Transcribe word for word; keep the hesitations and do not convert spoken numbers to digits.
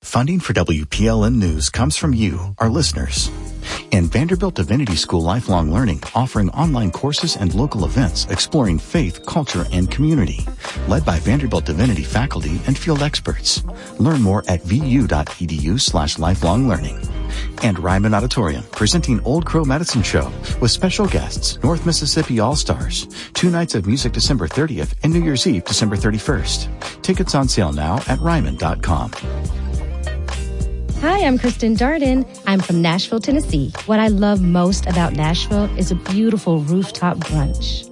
Funding for W P L N News comes from you, our listeners. And Vanderbilt Divinity School Lifelong Learning, offering online courses and local events exploring faith, culture, and community. Led by Vanderbilt Divinity faculty and field experts. Learn more at vu.edu slash lifelong learning. And Ryman Auditorium, presenting Old Crow Medicine Show with special guests, North Mississippi All-Stars. Two nights of music December thirtieth and New Year's Eve December thirty-first. Tickets on sale now at ryman dot com. Hi, I'm Kristen Darden. I'm from Nashville, Tennessee. What I love most about Nashville is a beautiful rooftop brunch.